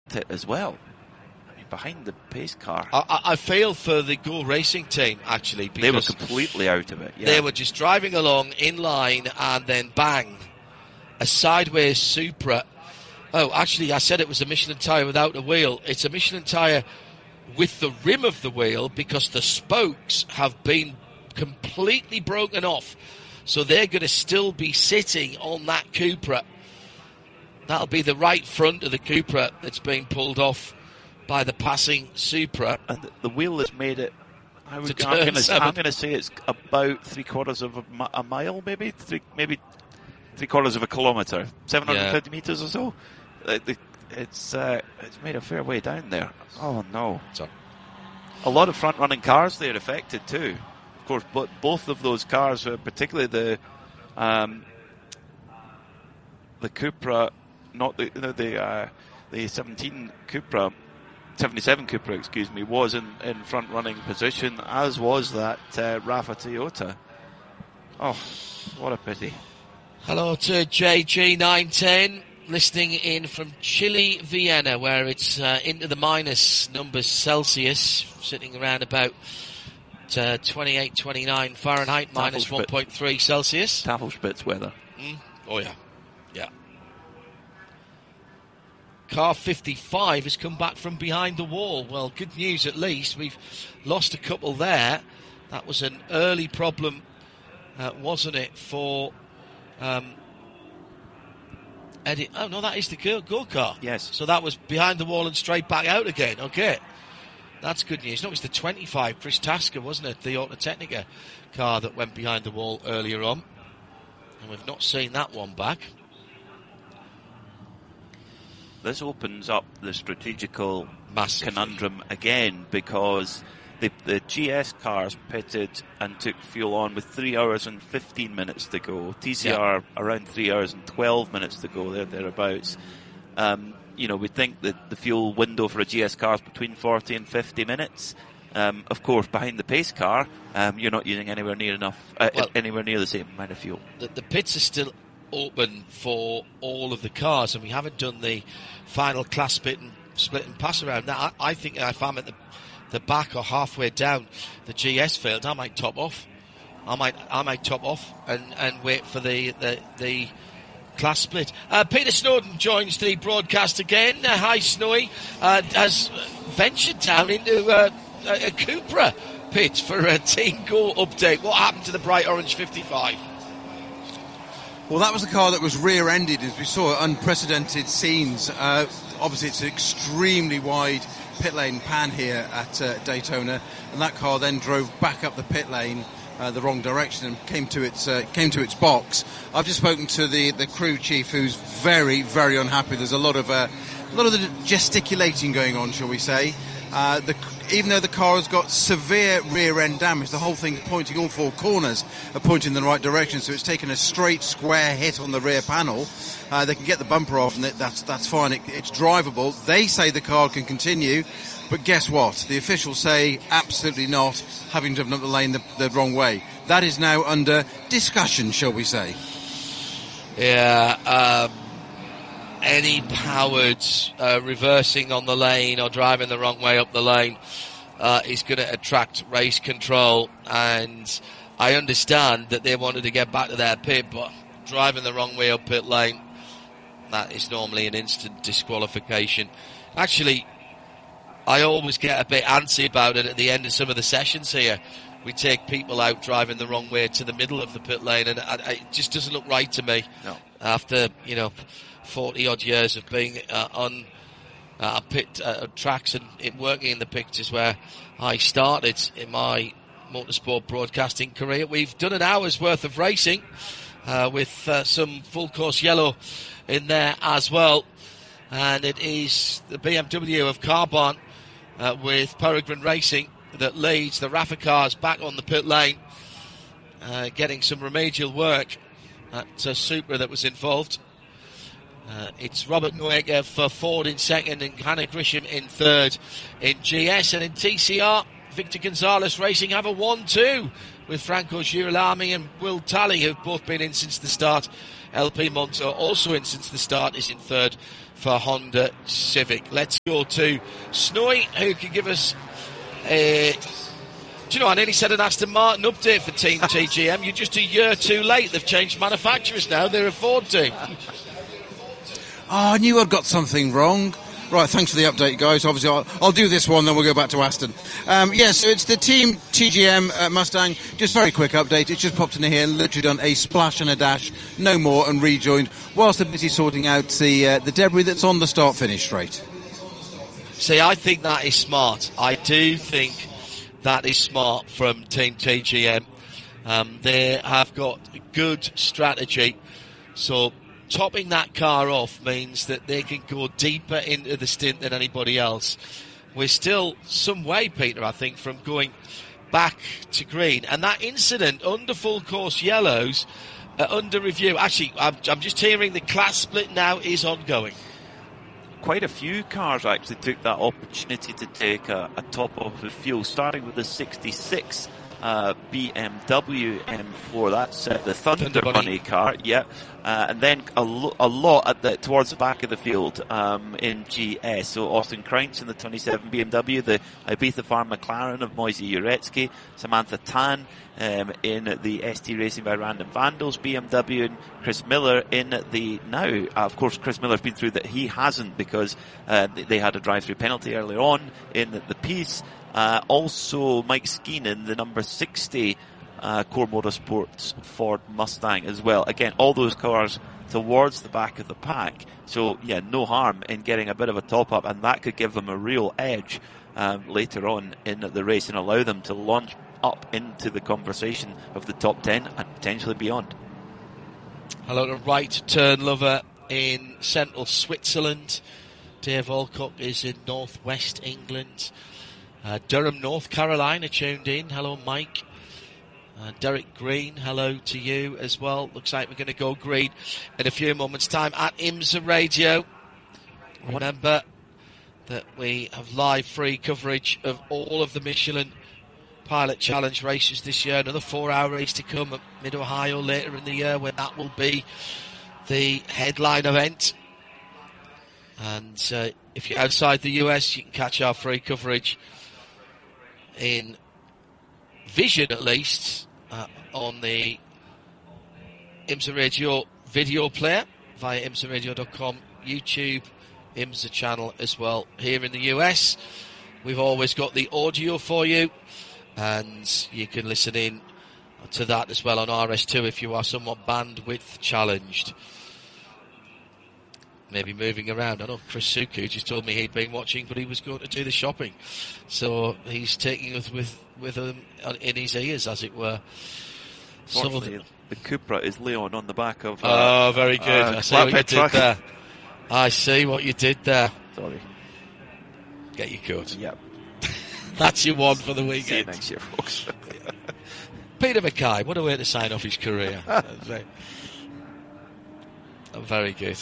nicked it as well. I mean, behind the pace car. I feel for the Go Racing team, actually, because they were completely out of it. Yeah. They were just driving along in line, and then bang, a sideways Supra. Oh, actually, I said it was a Michelin tyre without a wheel. It's a Michelin tyre with the rim of the wheel, because the spokes have been completely broken off. So they're going to still be sitting on that Cupra. That'll be the right front of the Cupra that's being pulled off by the passing Supra. And the wheel has made it, I'm going to say it's about 3/4 of a mile, maybe three-quarters of a kilometre, 750 metres or so. It's made a fair way down there. Oh no! So, a lot of front-running cars there affected too. Of course, but both of those cars, particularly the Cupra, not the 77 Cupra, excuse me, was in front-running position, as was that Rafa Toyota. Oh, what a pity. Hello to JG910, listening in from chilly Vienna, where it's into the minus numbers Celsius, sitting around about 28, 29 Fahrenheit, minus 1.3 Celsius. Tafelspitz weather. Oh, yeah. Yeah. Car 55 has come back from behind the wall. Well, good news at least. We've lost a couple there. That was an early problem, wasn't it, for Eddie? Oh, no, that is the go-kart. Yes. So that was behind the wall and straight back out again. Okay. That's good news. No, it was the 25, Chris Tasker, wasn't it? The Autotechnica car that went behind the wall earlier on. And we've not seen that one back. This opens up the strategical Massively. Conundrum again, because the GS cars pitted and took fuel on with 3 hours and 15 minutes to go. TCR around 3 hours and 12 minutes to go, thereabouts. We'd think that the fuel window for a GS car is between 40 and 50 minutes. Of course, behind the pace car, you're not using anywhere near the same amount of fuel. The pits are still open for all of the cars, and we haven't done the final class split and pass around. Now, I think if I'm at the back or halfway down the GS field, I might top off. I might top off and wait for the class split. Peter Snowden joins the broadcast again. Hi, Snowy. Has ventured down into a Cupra pit for a Team Go update. What happened to the bright orange 55? Well, that was the car that was rear-ended, as we saw unprecedented scenes. Obviously, it's an extremely wide pit lane pan here at Daytona, and that car then drove back up the pit lane the wrong direction and came to its box. I've just spoken to the crew chief, who's very, very unhappy. There's a lot of the gesticulating going on, shall we say. Even though the car has got severe rear-end damage, the whole thing's pointing, all four corners are pointing in the right direction, so it's taken a straight, square hit on the rear panel. They can get the bumper off, and that's fine. It's drivable. They say the car can continue, but guess what? The officials say absolutely not, having driven up the lane the wrong way. That is now under discussion, shall we say. Yeah, any powered reversing on the lane or driving the wrong way up the lane is going to attract race control, and I understand that they wanted to get back to their pit, but driving the wrong way up pit lane, that is normally an instant disqualification. Actually, I always get a bit antsy about it at the end of some of the sessions here. We take people out driving the wrong way to the middle of the pit lane, and it just doesn't look right to me. No. After 40 odd years of being on pit tracks and working in the pits where I started in my motorsport broadcasting career. We've done an hour's worth of racing with some full course yellow in there as well, and it is the BMW of Carbon with Peregrine Racing that leads the Rafa cars back on the pit lane, getting some remedial work at Supra that was involved. It's Robert Noecker for Ford in second and Hannah Grisham in third in GS, and in TCR Victor Gonzalez Racing have a 1-2 with Franco Girolami and Will Talley, who've both been in since the start. LP Monto also in since the start, is in third for Honda Civic. Let's go to Snowy, who can give us a... Do you know, I nearly said an Aston Martin update for Team TGM. You're just a year too late. They've changed manufacturers now. They're a Ford team. Oh, I knew I'd got something wrong. Right, thanks for the update, guys. Obviously, I'll do this one, then we'll go back to Aston. So it's the Team TGM Mustang. Just very quick update. It's just popped in here, literally done a splash and a dash, no more, and rejoined, whilst they're busy sorting out the debris that's on the start-finish straight. See, I think that is smart. I do think that is smart from Team TGM. They have got a good strategy. So topping that car off means that they can go deeper into the stint than anybody else. We're still some way, Peter, I think, from going back to green. And that incident under full course yellows, under review. Actually, I'm just hearing the class split now is ongoing. Quite a few cars actually took that opportunity to take a top off of fuel, starting with the 66 BMW M4. That's the Thunder Bunny car, yeah. And then a lot towards the back of the field in GS. So Austin Kreintz in the 27 BMW, the Ibiza Farm McLaren of Moise Uretsky, Samantha Tan in the ST Racing by Random Vandals BMW, and Chris Miller in the now. Of course, Chris Miller's been through that. He hasn't, because they had a drive-through penalty earlier on in the piece. Also, Mike Skeenan, the number 60 Core Motorsports Ford Mustang as well. Again, all those cars towards the back of the pack. So, yeah, no harm in getting a bit of a top-up, and that could give them a real edge later on in the race and allow them to launch up into the conversation of the top 10 and potentially beyond. Hello to Right Turn Lover in central Switzerland. Dave Alcock is in northwest England. Durham, North Carolina tuned in. Hello, Mike. Derek Green, hello to you as well. Looks like we're going to go green in a few moments' time at IMSA Radio. Remember that we have live free coverage of all of the Michelin Pilot Challenge races this year. Another 4-hour race to come at Mid-Ohio later in the year, when that will be the headline event. And if you're outside the US, you can catch our free coverage in vision, at least, on the IMSA Radio video player via IMSARadio.com, YouTube, IMSA channel as well. Here in the US, we've always got the audio for you, and you can listen in to that as well on RS2 if you are somewhat bandwidth challenged. Maybe moving around. I know Chris Suku just told me he'd been watching, but he was going to do the shopping. So he's taking us with him in his ears, as it were. Fortunately, the Cupra is Leon on the back of... oh, very good. I see what you did there. I see what you did there. Sorry. Get your coat. Yep. That's your one for the weekend. See you next year, folks. Peter Mackay, what a way to sign off his career. Very good.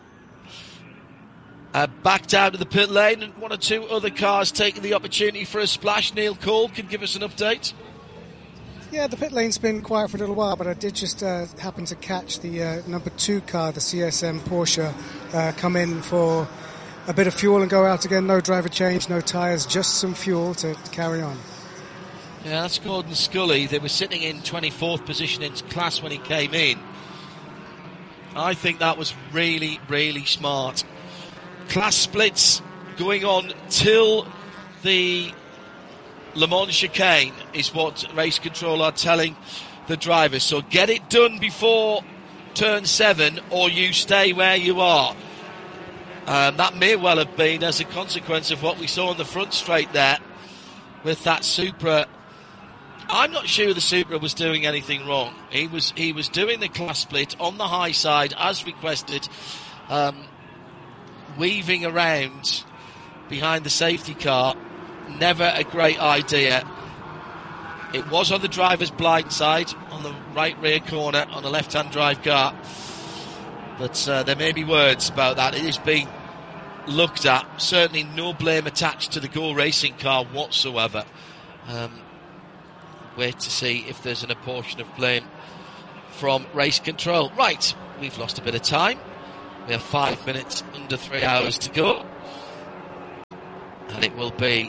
Back down to the pit lane, and one or two other cars taking the opportunity for a splash. Neil Cole can give us an update. Yeah, the pit lane's been quiet for a little while, but I did just happen to catch the number 2 car, the CSM Porsche, come in for a bit of fuel and go out again. No driver change, no tyres, just some fuel to carry on. Yeah, that's Gordon Scully. They were sitting in 24th position in class when he came in. I think that was really, really smart. Class splits going on till the Le Mans chicane is what race control are telling the drivers. So get it done before turn 7 or you stay where you are. That may well have been as a consequence of what we saw on the front straight there with that Supra. I'm not sure the Supra was doing anything wrong. He was doing the class split on the high side as requested, weaving around behind the safety car. Never a great idea. It was on the driver's blind side, on the right rear corner, on the left-hand drive car. But there may be words about that. It is being looked at. Certainly no blame attached to the Go Racing car whatsoever. Wait to see if there's an apportion of blame from race control. Right, we've lost a bit of time. We have 5 minutes, under 3 hours to go. And it will be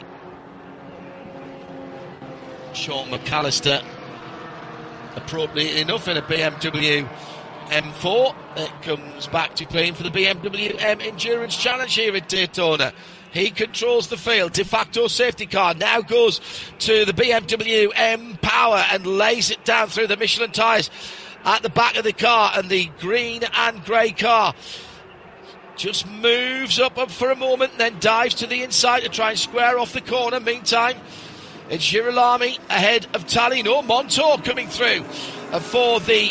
Sean McAllister, appropriately enough, in a BMW M4 that comes back to playing for the BMW M Endurance Challenge here at Daytona. He controls the field. De facto safety car now goes to the BMW M Power and lays it down through the Michelin tyres at the back of the car, and the green and grey car just moves up for a moment and then dives to the inside to try and square off the corner. Meantime, it's Girolami ahead of Talino. Montour coming through for the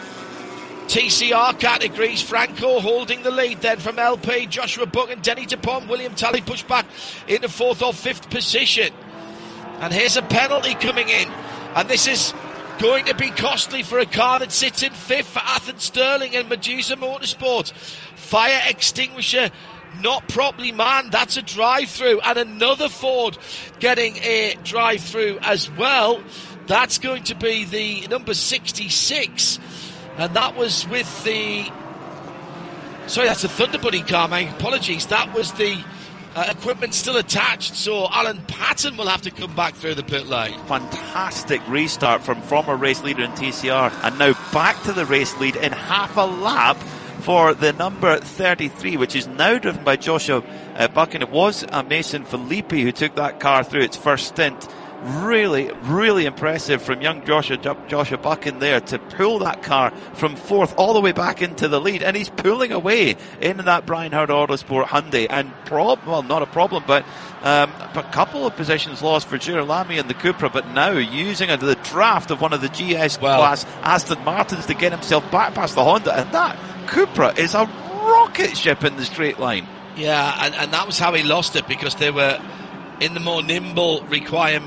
TCR categories. Franco holding the lead then from LP. Joshua Buck and Denny DuPont. William Talley pushed back into 4th or 5th position. And here's a penalty coming in. And this is going to be costly for a car that sits in 5th for Athens Sterling and Medusa Motorsport. Fire extinguisher not properly manned. That's a drive-through. And another Ford getting a drive-through as well. That's going to be the number 66. And that was with the... Sorry, that's a Thunderbuddy car, my apologies. That was the equipment still attached, so Alan Patton will have to come back through the pit lane. Fantastic restart from former race leader in TCR, and now back to the race lead in half a lap for the number 33, which is now driven by Joshua Buck, and it was Mason Filippi who took that car through its first stint. Really, really impressive from young Joshua Buck in there to pull that car from 4th all the way back into the lead, and he's pulling away in that Brian Howard Autosport Hyundai, and not a problem, but a couple of positions lost for Girolami and the Cupra, but now using the draft of one of the GS class Aston Martins to get himself back past the Honda, and that Cupra is a rocket ship in the straight line. Yeah, and that was how he lost it, because they were in the more nimble required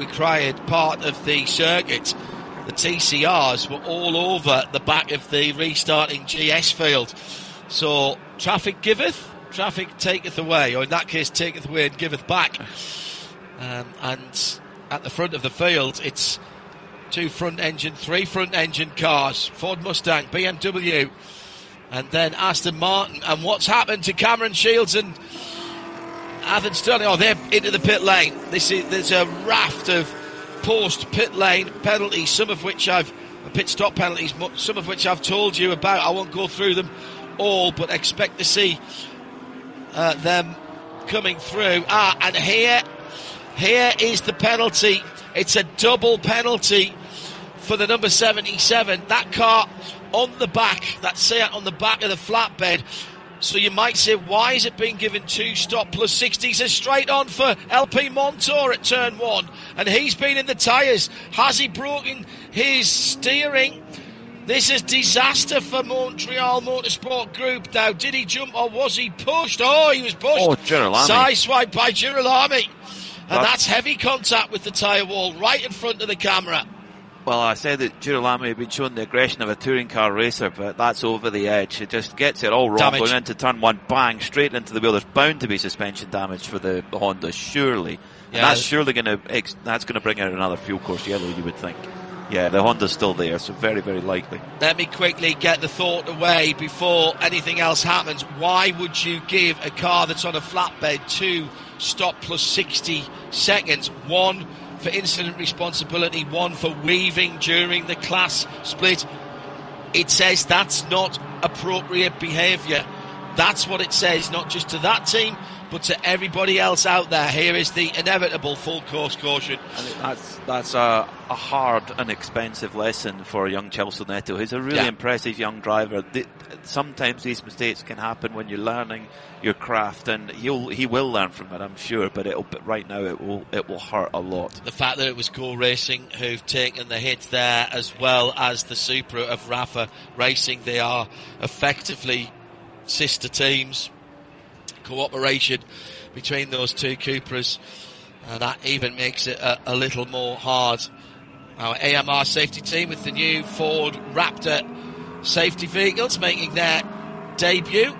part of the circuit. The TCRs were all over the back of the restarting GS field. So traffic giveth, traffic taketh away, or in that case taketh away and giveth back. And at the front of the field, it's 3 front engine cars, Ford Mustang, BMW, and then Aston Martin. And what's happened to Cameron Shields and Athens Sterling? Oh, they're into the pit lane. There's a raft of post-pit lane penalties, pit stop penalties, some of which I've told you about. I won't go through them all, but expect to see them coming through. And here is the penalty. It's a double penalty for the number 77. That car on the back, that Seat on the back of the flatbed. So you might say, why is it being given 2 stop plus 60s? A straight on for LP Montour at turn 1. And he's been in the tyres. Has he broken his steering? This is disaster for Montreal Motorsport Group now. Did he jump or was he pushed? Oh, he was pushed. Oh, Girolami. Sideswiped by Girolami. And that's heavy contact with the tyre wall right in front of the camera. Well, I said that Girolami had been showing the aggression of a touring car racer, but that's over the edge. It just gets it all wrong. Damage. Going into turn 1, bang, straight into the wheel. There's bound to be suspension damage for the Honda, surely. Yeah, and that's surely going to bring out another fuel course yellow, you would think. Yeah, the Honda's still there, so very, very likely. Let me quickly get the thought away before anything else happens. Why would you give a car that's on a flatbed 2 stop plus 60 seconds? 1 for incident responsibility, 1 for weaving during the class split. It says that's not appropriate behaviour. That's what it says, not just to that team, but to everybody else out there. Here is the inevitable full course caution. And that's a hard and expensive lesson for young Celso Neto. He's a really impressive young driver. Sometimes these mistakes can happen when you're learning your craft, and he will learn from it, I'm sure. But right now it will hurt a lot. The fact that it was Go Racing who've taken the hit there, as well as the Supra of Rafa Racing, they are effectively sister teams. Cooperation between those 2 Cupras, and that even makes it a little more hard. Our AMR safety team with the new Ford Raptor safety vehicles making their debut.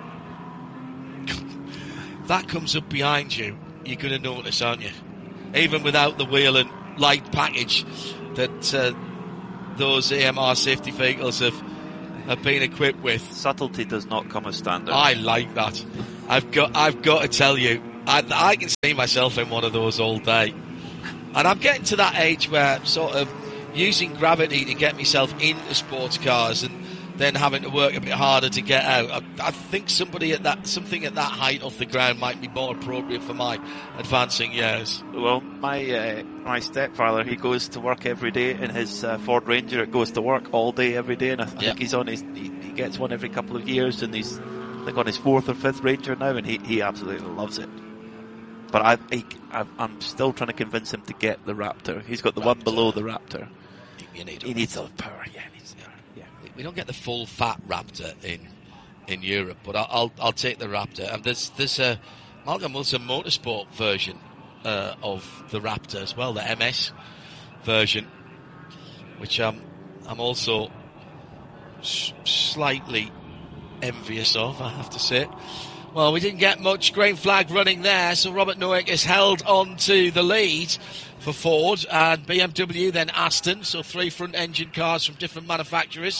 That comes up behind you, you're going to notice, aren't you? Even without the wheel and light package that those AMR safety vehicles have have been equipped with. Subtlety does not come as standard. I like that. I've got to tell you, I can see myself in one of those all day. And I'm getting to that age where sort of using gravity to get myself into sports cars and then having to work a bit harder to get out. I think something at that height off the ground might be more appropriate for my advancing years. Well, my stepfather, he goes to work every day in his Ford Ranger. It goes to work all day every day, and I think he's on he gets one every couple of years, and he's like on his 4th or 5th Ranger now, and he absolutely loves it. But I'm still trying to convince him to get the Raptor. He's got the one below the Raptor. He needs a power. Yeah, we don't get the full fat Raptor in Europe, but I'll take the Raptor. And there's a Malcolm Wilson Motorsport version of the Raptor as well, the MS version, which I'm also slightly envious of, I have to say. Well, we didn't get much green flag running there, so Robert Noack has held on to the lead for Ford and BMW, then Aston, so 3 front-engine cars from different manufacturers.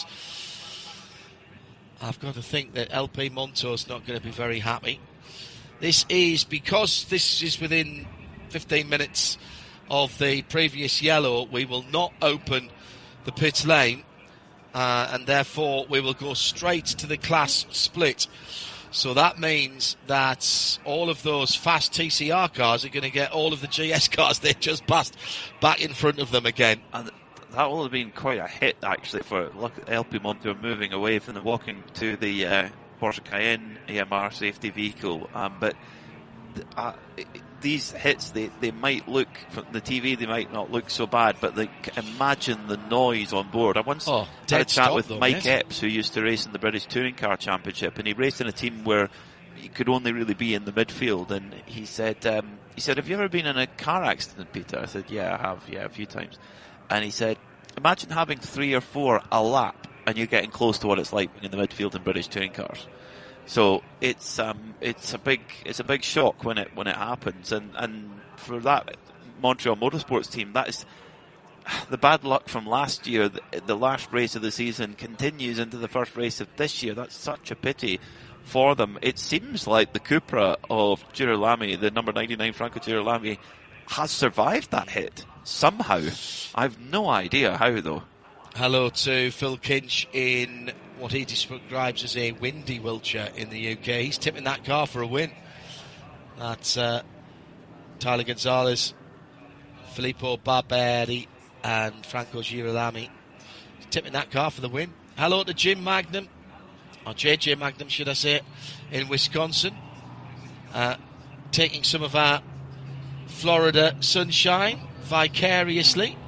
I've got to think that LP Montour's not going to be very happy. Because this is within 15 minutes of the previous yellow, we will not open the pit lane, and therefore we will go straight to the class split. So that means that all of those fast TCR cars are going to get all of the GS cars they just passed back in front of them again. And that will have been quite a hit, actually, for LP Montour moving away from the walking to the Porsche Cayenne AMR safety vehicle. But these hits, they might look, from the TV, they might not look so bad, but imagine the noise on board. I once had a chat with Mike Epps, who used to race in the British Touring Car Championship, and he raced in a team where he could only really be in the midfield, and he said, have you ever been in a car accident, Peter? I said, yeah, I have, a few times. And he said, imagine having 3 or 4 a lap, and you're getting close to what it's like in the midfield in British touring cars. So it's a big shock when it happens, and for that Montreal Motorsports team, that is the bad luck from last year. The last race of the season continues into the first race of this year. That's such a pity for them. It seems like the Cupra of Girolami, the number 99 Franco Girolami, has survived that hit somehow. I've no idea how, though. Hello to Phil Kinch in what he describes as a windy Wiltshire in the UK. He's tipping that car for a win. That's Tyler Gonzalez, Filippo Barberi and Franco Girolami. He's tipping that car for the win. Hello to Jim Magnum, or JJ Magnum should I say, in Wisconsin. Taking some of our Florida sunshine vicariously.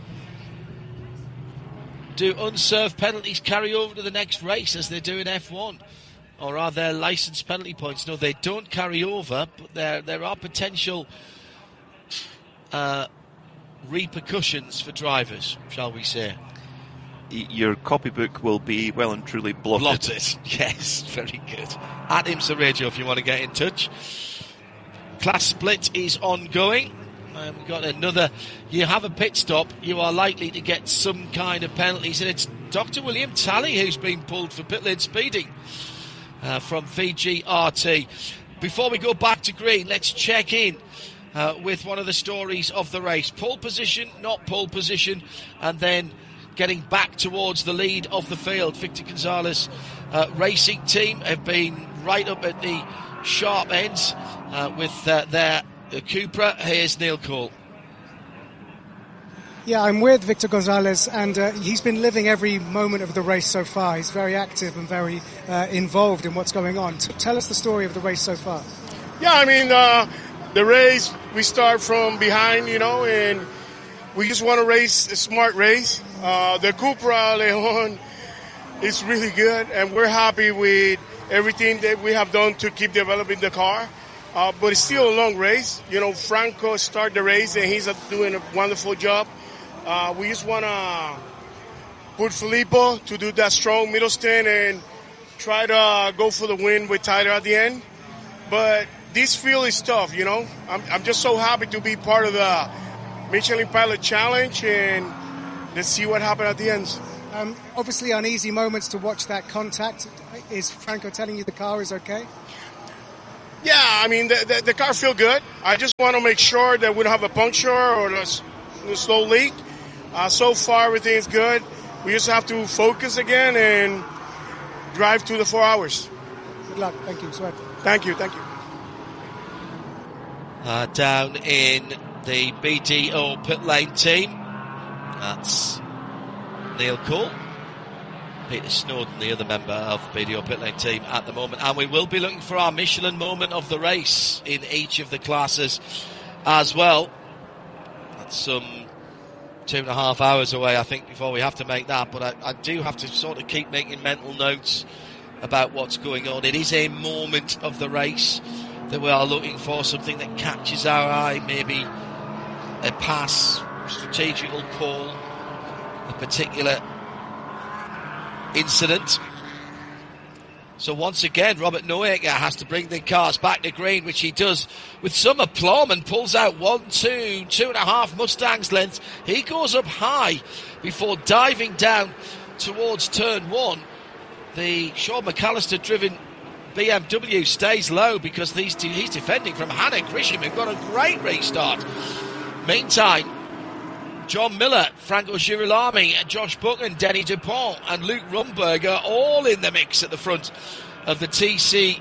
Do unserved penalties carry over to the next race as they do in F1? Or are there licensed penalty points? No, they don't carry over, but there are potential repercussions for drivers, shall we say. Your copybook will be well and truly blotted. Yes, very good. At IMSA Radio if you want to get in touch. Class split is ongoing. We've got another. You have a pit stop, you are likely to get some kind of penalties, and it's Dr. William Talley who's been pulled for pit lane speeding from VGRT. Before we go back to green, let's check in with one of the stories of the race. Pole position, not pole position, and then getting back towards the lead of the field. Victor Gonzalez racing team have been right up at the sharp ends with their Cupra. Here's Neil Cole. Yeah, I'm with Victor Gonzalez, and he's been living every moment of the race so far. He's very active and very involved in what's going on. Tell us the story of the race so far. Yeah, I mean, the race, we start from behind, and we just want to race a smart race. The Cupra Leon is really good, and we're happy with everything that we have done to keep developing the car. But it's still a long race. Franco started the race, and he's doing a wonderful job. We just want to put Filippo to do that strong middle stint and try to go for the win with Tyler at the end. But this field is tough, I'm just so happy to be part of the Michelin Pilot Challenge, and let's see what happens at the end. Obviously, uneasy moments to watch that contact. Is Franco telling you the car is okay? Yeah, I mean, the car feel good. I just want to make sure that we don't have a puncture or a slow leak. So far, everything's good. We just have to focus again and drive to the 4 hours. Good luck. Thank you. Sweat. Thank you. Down in the BDO pit lane team, that's Neil Cole, Peter Snowden, the other member of the BDO pit lane team at the moment, and we will be looking for our Michelin moment of the race in each of the classes as well. That's some 2.5 hours away, I think, before we have to make that, but I do have to sort of keep making mental notes about what's going on. It is a moment of the race that we are looking for, something that catches our eye, maybe a pass, strategical call, a particular incident. So once again, Robert Noaker has to bring the cars back to green, which he does with some aplomb and pulls out 2.5 Mustangs lengths. He goes up high before diving down towards turn 1. The Sean McAllister driven BMW stays low because he's defending from Hannah Grisham, who got a great restart. Meantime, John Miller, Franco Girolami, Josh Buchan, Denny Dupont and Luke Rumberg are all in the mix at the front of the TCR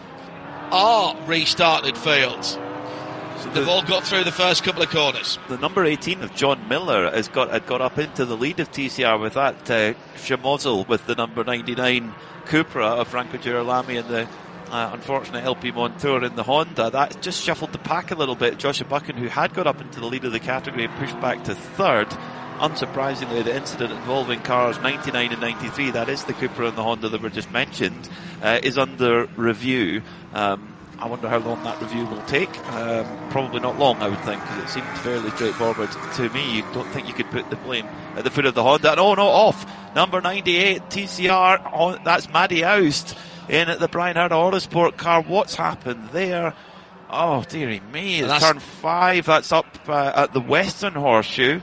restarted fields. So they've all got through the first couple of corners. The number 18 of John Miller had got up into the lead of TCR with that schmozzle with the number 99 Cupra of Franco Girolami and the unfortunate LP Montour in the Honda. That just shuffled the pack a little bit. Joshua Buchan, who had got up into the lead of the category, pushed back to third. Unsurprisingly, the incident involving cars 99 and 93, that is the Cupra and the Honda that were just mentioned, is under review. I wonder how long that review will take. Probably not long, I would think, because it seemed fairly straightforward to me. You don't think you could put the blame at the foot of the Honda. No, off. Number 98, TCR, that's Maddie Oust in at the Brian Howard Autosport car. What's happened there? Oh, dearie me. It's turn 5. That's up at the Western Horseshoe.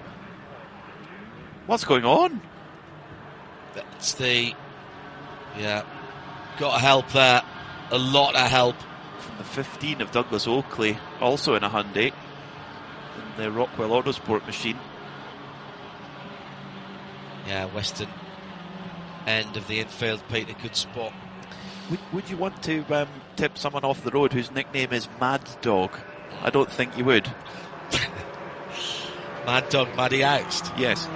What's going on? That's got help there. A lot of help. From the 15 of Douglas Oakley, also in a Hyundai, in the Rockwell Autosport machine. Yeah, Western end of the infield, Peter, good spot. Would you want to tip someone off the road whose nickname is Mad Dog? I don't think you would. Mad Dog, Maddie Oust. Yes.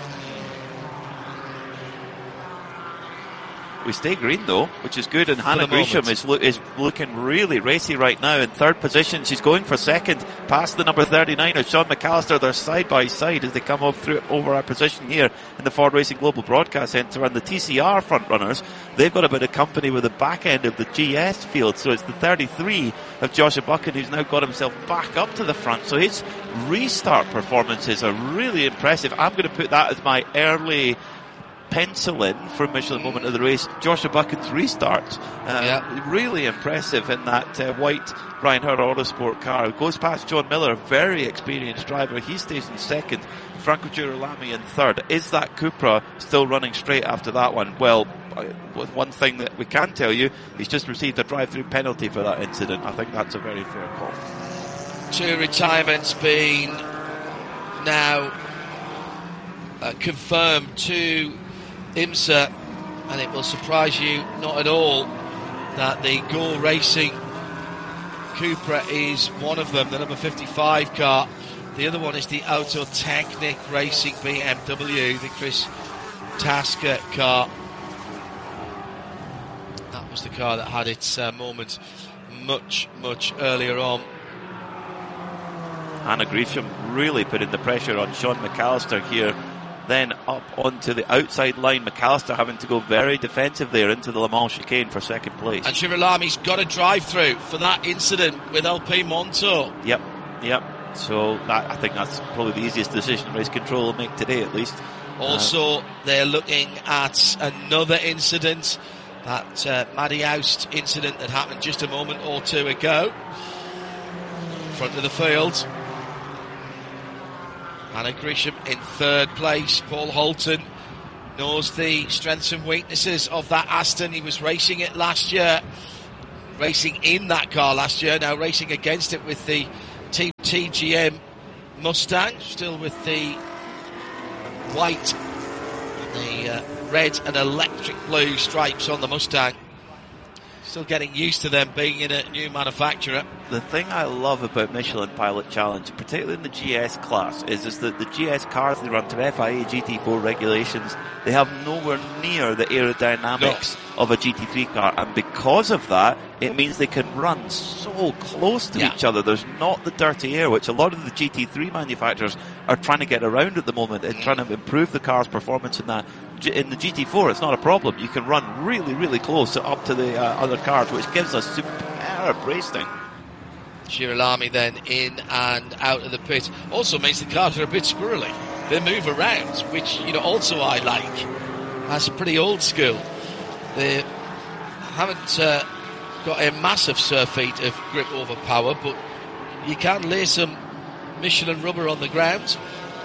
We stay green though, which is good, and Hannah Grisham is looking really racy right now in third position. She's going for second, past the number 39 of Sean McAllister. They're side by side as they come over our position here in the Ford Racing Global Broadcast Centre. And the TCR front runners, they've got a bit of company with the back end of the GS field. So it's the 33 of Joshua Buchan who's now got himself back up to the front. So his restart performances are really impressive. I'm going to put that as my early pencil in for Michelin moment of the race. Joshua Buchan's restart, really impressive in that white Brian Howard Autosport car. Goes past John Miller, very experienced driver. He stays in second. Franco Girolami in third. Is that Cupra still running straight after that one? Well, one thing that we can tell you, he's just received a drive-through penalty for that incident. I think that's a very fair call. 2 retirements being now confirmed to IMSA, and it will surprise you not at all that the Gore Racing Cupra is one of them, the number 55 car. The other one is the Autotechnic Racing BMW, the Chris Tasker car. That was the car that had its moment much earlier on. Hannah Grisham really putting the pressure on Sean McAllister here. Then up onto the outside line, McAllister having to go very defensive there into the Le Mans chicane for second place. And Girolami's got a drive-through for that incident with LP Montour. Yep. So I think that's probably the easiest decision race control will make today, at least. Also, they're looking at another incident, that Maddie Oust incident that happened just a moment or two ago. Front of the field. Hannah Grisham in third place. Paul Holton knows the strengths and weaknesses of that Aston. He was racing it last year, racing in that car last year, now racing against it with the Team TGM Mustang, still with the white and the red and electric blue stripes on the Mustang. Still getting used to them being in a new manufacturer. The thing I love about Michelin Pilot Challenge, particularly in the GS class, is that the GS cars they run to FIA GT4 regulations, they have nowhere near the aerodynamics of a GT3 car, and because of that, it means they can run so close to each other. There's not the dirty air, which a lot of the GT3 manufacturers are trying to get around at the moment and trying to improve the car's performance in that. In the GT4, it's not a problem. You can run really, really close up to the other cars, which gives us superb racing. Girolami then in and out of the pit. Also means the cars are a bit squirrely. They move around, which also I like. That's pretty old school. They haven't got a massive surf feet of grip over power, but you can lay some Michelin rubber on the ground.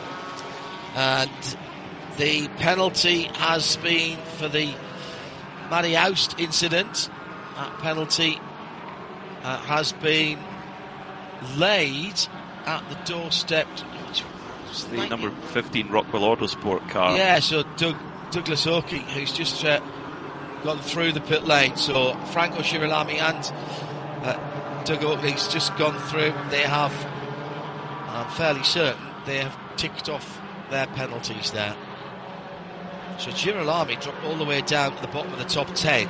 And the penalty has been for the Matty Oust incident. That penalty has been laid at the doorstep. It's the number 15 Rockwell Autosport car. Yeah, so Douglas Oakey, who's just gone through the pit lane. So Franco Girolami and Doug Oakley's just gone through. They have, I'm fairly certain, they have ticked off their penalties there. So Girolami dropped all the way down to the bottom of the top 10.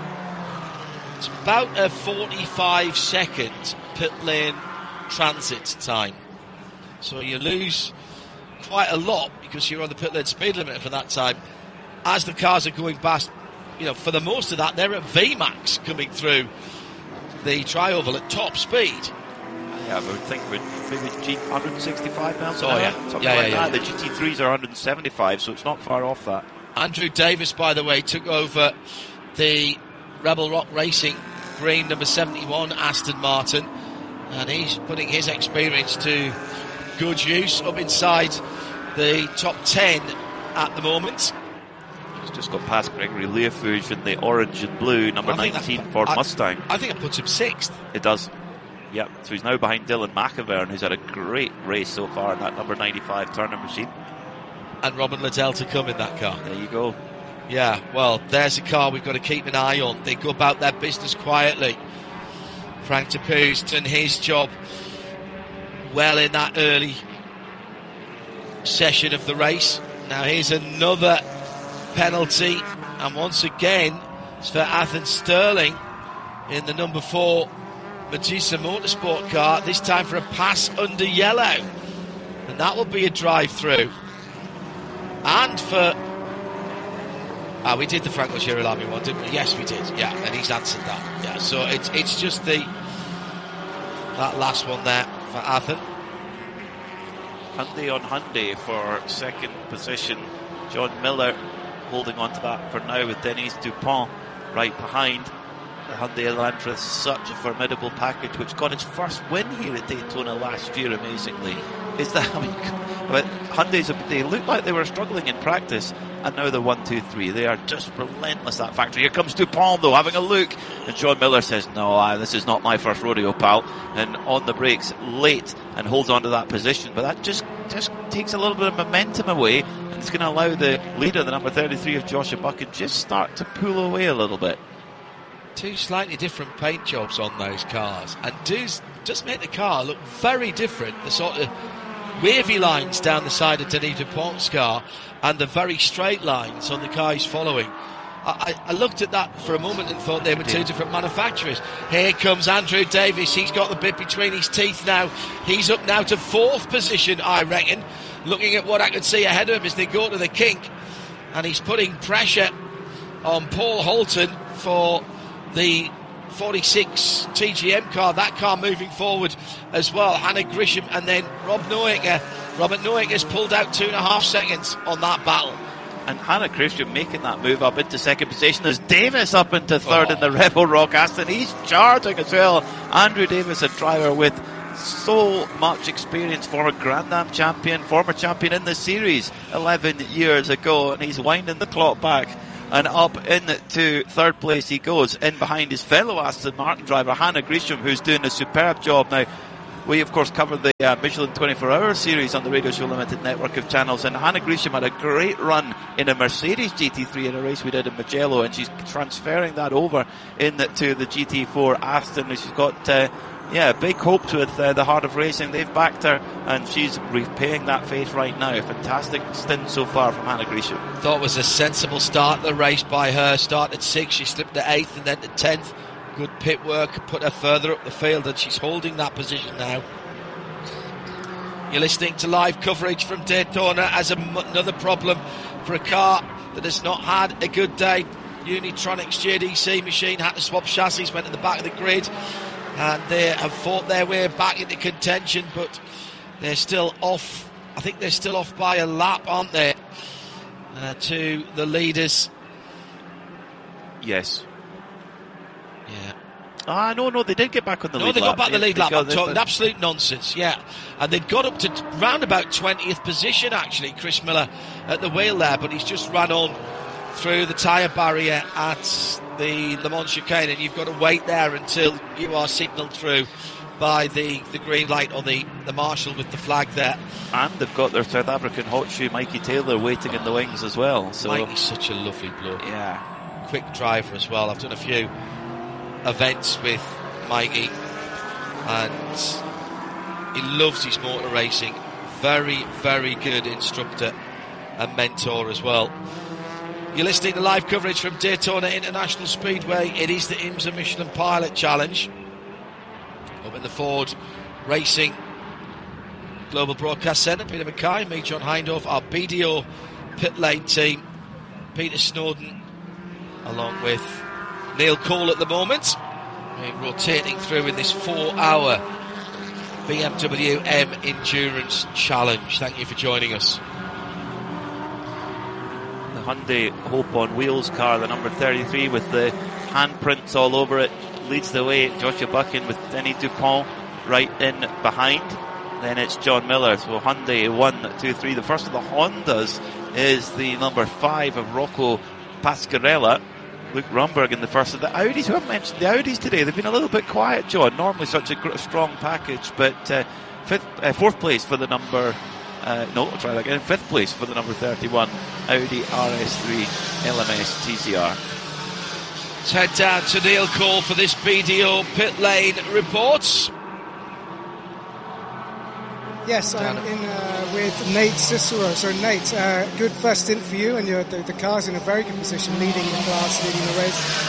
It's about a 45-second pit lane transit time. So you lose quite a lot because you're on the pit lane speed limit for that time. As the cars are going past, for the most of that, they're at VMAX coming through the tri-oval at top speed. Yeah, I would think maybe 165 miles an hour, something like that. The GT3s are 175, so it's not far off that. Andrew Davis, by the way, took over the Rebel Rock Racing green number 71 Aston Martin, and he's putting his experience to good use up inside the top 10 at the moment. He's just got past Gregory Learfouge in the orange and blue number 19 Ford Mustang. I think it puts him 6th. It does. Yep, so he's now behind Dylan McIvern, who's had a great race so far in that number 95 Turner machine. And Robin Liddell to come in that car. There you go. Yeah, well, there's a car we've got to keep an eye on. They go about their business quietly. Frank Tapu's done his job well in that early session of the race. Now here's another penalty, and once again it's for Athan Sterling in the number 4 Medusa Motorsport car, this time for a pass under yellow, and that will be a drive-through. And for we did the Franco Girolami one, didn't we? Yes, we did. Yeah, and he's answered that. Yeah, so it's just that last one there for Athan. Hyundai on Hyundai for second position. John Miller holding on to that for now with Denis Dupont right behind. The Hyundai Elantra, such a formidable package, which got its first win here at Daytona last year, amazingly. But Hyundais, they looked like they were struggling in practice, and now they're 1, 2, 3. They are just relentless, that factory. Here comes Dupont, though, having a look, and John Miller says, no, this is not my first rodeo, pal, and on the brakes late and holds on to that position. But that just takes a little bit of momentum away, and it's going to allow the leader, the number 33 of Joshua Buchan, just start to pull away a little bit. Two slightly different paint jobs on those cars, and just make the car look very different. The sort of wavy lines down the side of Denis Dupont's car and the very straight lines on the car he's following. I looked at that for a moment and thought they were two different manufacturers. Here comes Andrew Davis. He's got the bit between his teeth now. He's up now to 4th position, I reckon, looking at what I could see ahead of him as they go to the kink, and he's putting pressure on Paul Holton for the 46 TGM car, that car moving forward as well. Hannah Grisham and then Rob Noaker. Robert Noaker's pulled out 2.5 seconds on that battle. And Hannah Grisham making that move up into second position as Davis up into third in the Rebel Rock Aston. He's charging as well. Andrew Davis, a driver with so much experience, former Grand Am champion, former champion in the series 11 years ago, and he's winding the clock back. And up into third place he goes, in behind his fellow Aston Martin driver, Hannah Grisham, who's doing a superb job now. We, of course, covered the Michelin 24-hour series on the Radio Show Limited network of channels, and Hannah Grisham had a great run in a Mercedes GT3 in a race we did in Mugello, and she's transferring that over into the GT4 Aston. She's got big hopes with the Heart of Racing. They've backed her, and she's repaying that faith right now. A fantastic stint so far from Hannah Grisham. Thought it was a sensible start to the race by her. Started 6th, she slipped to 8th and then to 10th. Good pit work, put her further up the field, and she's holding that position now. You're listening to live coverage from Daytona as another problem for a car that has not had a good day. Unitronics JDC machine had to swap chassis, went to the back of the grid, and they have fought their way back into contention, but they're still off. I think they're still off by a lap, aren't they, to the leaders? Yes. Yeah. No, they did get back on the lead lap. No, they got back the lead lap. I'm talking absolute nonsense, yeah. And they'd got up to round about 20th position, actually, Chris Miller at the wheel there, but he's just ran on through the tyre barrier at the Le Mans chicane, and you've got to wait there until you are signalled through by the green light or the marshal with the flag there. And they've got their South African hot shoe, Mikey Taylor, waiting in the wings as well. So Mikey's such a lovely bloke. Yeah. Quick driver as well. I've done a few events with Mikey, and he loves his motor racing. Very, very good instructor and mentor as well. You're listening to live coverage from Daytona International Speedway. It is the IMSA Michelin Pilot Challenge up in the Ford Racing Global Broadcast Centre. Peter Mackay, me, John Hindhaugh, our BDO pit lane team, Peter Snowden, along with Neil Cole at the moment. We're rotating through in this 4-hour BMW M Endurance Challenge. Thank you for joining us. The Hyundai Hope on Wheels car, the number 33 with the handprints all over it, leads the way. Joshua Buchan with Denny Dupont right in behind. Then it's John Miller. So Hyundai 1, 2, 3. The first of the Hondas is the number 5 of Rocco Pasquarella. Luke Rumberg in the first of the Audis. We haven't mentioned the Audis today. They've been a little bit quiet, John. Normally such a strong package, but fourth place for the number. I'll try that again. 5th place for the number 31 Audi RS3 LMS TCR. Let's head down to Neil Cole for this BDO pit lane reports. Yes, I'm in with Nate Cicero. So Nate, good first stint for you, and the car's in a very good position, leading the class, leading the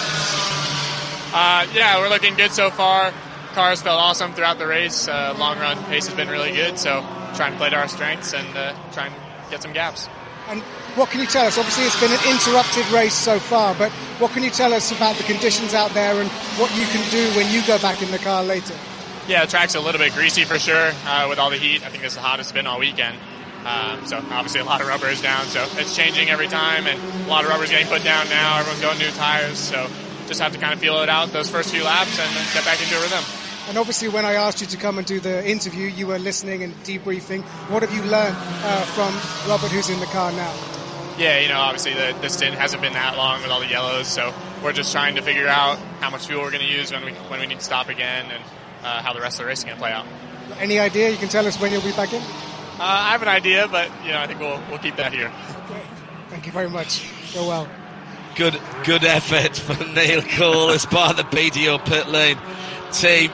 race. Yeah, we're looking good so far. Cars felt awesome throughout the race. Long run pace has been really good, so trying to play to our strengths and try and get some gaps. And what can you tell us? Obviously, it's been an interrupted race so far, but what can you tell us about the conditions out there and what you can do when you go back in the car later? Yeah, the track's a little bit greasy for sure with all the heat. I think this is the hottest it's been all weekend. So obviously a lot of rubber is down, so it's changing every time, and a lot of rubber is getting put down now. Everyone's going new tires, so just have to kind of feel it out those first few laps and then get back into a rhythm. And obviously when I asked you to come and do the interview, you were listening and debriefing. What have you learned from Robert, who's in the car now? Yeah, obviously the stint hasn't been that long with all the yellows, so we're just trying to figure out how much fuel we're going to use when we need to stop again, and how the rest of the race is going to play out. Any idea? You can tell us when you'll be back in? I have an idea, but I think we'll keep that here. Okay. Thank you very much. Go well. Good effort from Neil Cole as part of the BDO pit lane team.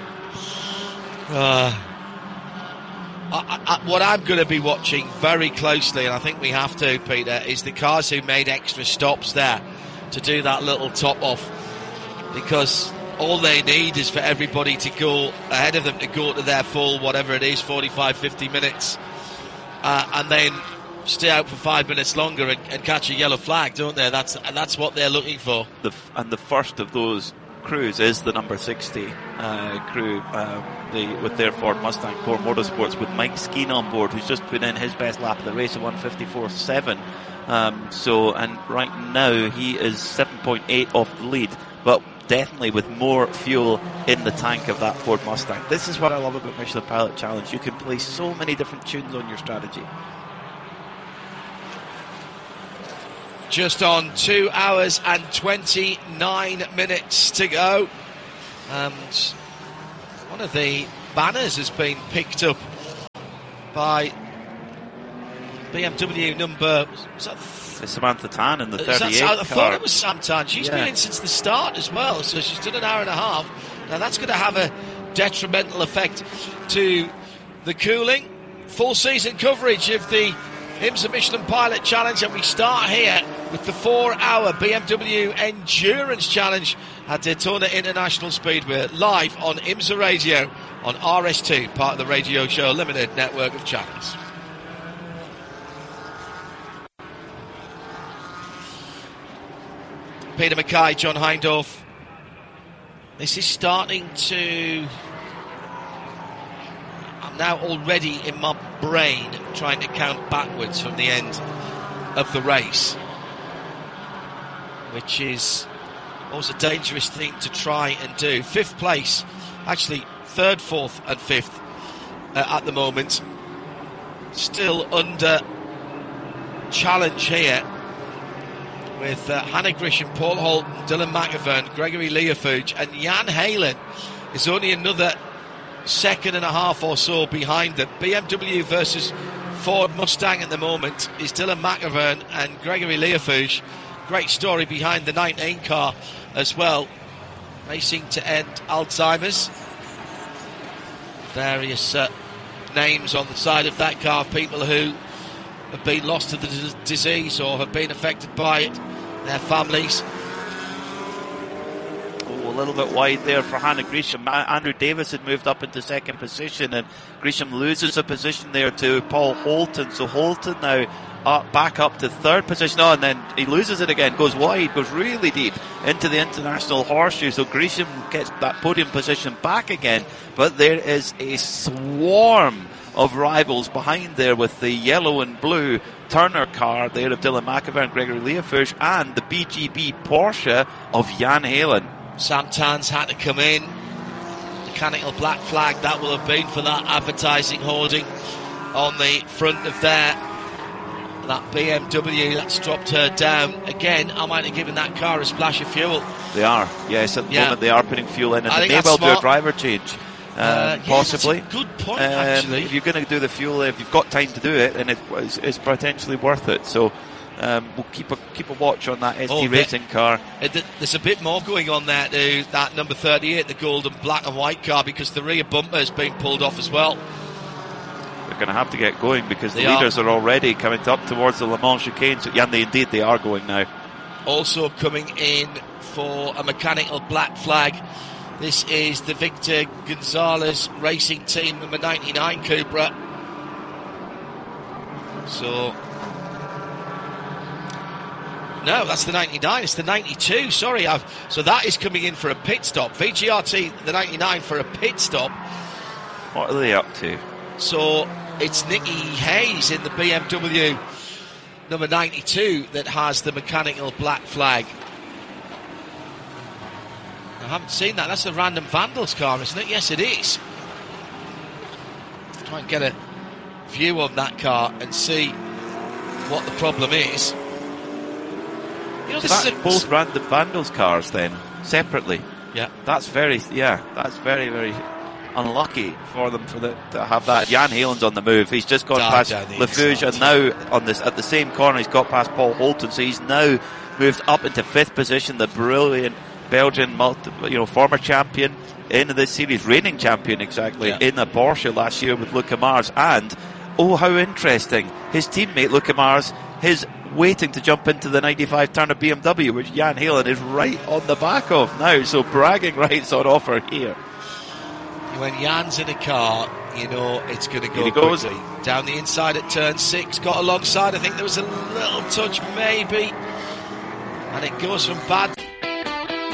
What I'm going to be watching very closely, and I think we have to, Peter, is the cars who made extra stops there to do that little top off, because all they need is for everybody to go ahead of them to go to their full, whatever it is, 45, 50 minutes, and then stay out for 5 minutes longer and catch a yellow flag, don't they? That's what they're looking for. And the first of those crews is the number 60 crew, with their Ford Mustang Core Motorsports, with Mike Skeen on board, who's just put in his best lap of the race at 1:54.7. And right now he is 7.8 off the lead. But definitely with more fuel in the tank of that Ford Mustang. This is what I love about Michelin Pilot Challenge. You can play so many different tunes on your strategy. Just on 2 hours and 29 minutes to go. And one of the banners has been picked up by BMW number... Was that Samantha Tan in the 38 I car. thought it was Sam Tan. She's been in since the start as well, so she's done an hour and a half. Now that's going to have a detrimental effect to the cooling. Full season coverage of the IMSA Michelin Pilot Challenge, and we start here with the 4-hour BMW Endurance Challenge at Daytona International Speedway, live on IMSA Radio on RS2, part of the Radio Show Limited network of channels. Peter Mackay, John Hindhaugh. This is starting to... I'm now already in my brain trying to count backwards from the end of the race, which is always a dangerous thing to try and do. 5th place, actually 3rd, 4th and 5th at the moment. Still under challenge here with Hannah Grisham, Paul Holton, Dylan McIvern, Gregory Leofuge, and Jan Halen is only another second and a half or so behind them. BMW versus Ford Mustang at the moment is Dylan McIvern and Gregory Leofuge. Great story behind the 19 car as well, racing to end Alzheimer's. Various names on the side of that car of people who have been lost to the disease or have been affected by it, their families. A little bit wide there for Hannah Grisham. Andrew Davis had moved up into 2nd position, and Grisham loses a position there to Paul Holton. So Holton now back up to 3rd position. Oh, and then he loses it again, goes wide, goes really deep into the International Horseshoe. So Grisham gets that podium position back again. But there is a swarm of rivals behind there with the yellow and blue Turner car there of Dylan McIvern and Gregory Leofuge, and the BGB Porsche of Jan Halen. Sam Tan's had to come in. Mechanical black flag that will have been for that advertising hoarding on the front of that BMW. That's dropped her down. Again, I might have given that car a splash of fuel. They are, yes, at the moment they are putting fuel in, and they may well do a driver change. Possibly. That's a good point, actually. If you're going to do the fuel, if you've got time to do it, and it's potentially worth it. So we'll keep a watch on that ST Racing car. There's a bit more going on there to that number 38, the gold and black and white car, because the rear bumper has been pulled off as well. They're going to have to get going because the leaders are already coming up towards the Le Mans chicane. So, they are going now. Also coming in for a mechanical black flag. This is the Victor Gonzalez Racing Team number 99 Cupra. So, no, that's the 99. It's the 92. Sorry, so that is coming in for a pit stop. VGRT, the 99, for a pit stop. What are they up to? So it's Nikki Hayes in the BMW number 92 that has the mechanical black flag. I haven't seen that. That's the Random Vandals car, isn't it? Yes, it is. Try and get a view of that car and see what the problem is. You know, that's both Random Vandals cars then, separately. Yeah. That's very, very unlucky for them to have that. Jan Halen's on the move. He's just gone past Lefuge, and now at the same corner he's got past Paul Holton. So he's now moved up into 5th position. The brilliant Belgian former champion in this series, reigning champion exactly, in a Porsche last year with Luca Mars. And how interesting, his teammate Luca Mars is waiting to jump into the 95 Turner BMW, which Jan Halen is right on the back of now. So bragging rights on offer here. When Jan's in a car, you know it's going to go quickly. Down the inside at turn 6, got alongside. I think there was a little touch maybe, and it goes from bad